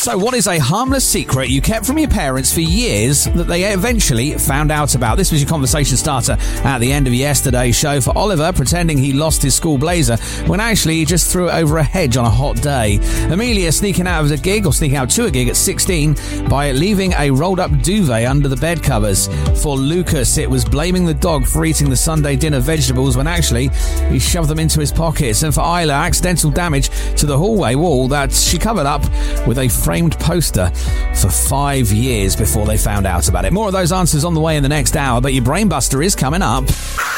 So what is a harmless secret you kept from your parents for years that they eventually found out about? This was your conversation starter at the end of yesterday's show for Oliver pretending he lost his school blazer when actually he just threw it over a hedge on a hot day. Amelia sneaking out to a gig at 16 by leaving a rolled up duvet under the bed covers. For Lucas, it was blaming the dog for eating the Sunday dinner vegetables when actually he shoved them into his pockets. And for Isla, accidental damage to the hallway wall that she covered up with a framed poster for 5 years before they found out about it. More of those answers on the way in the next hour, but your Brainbuster is coming up.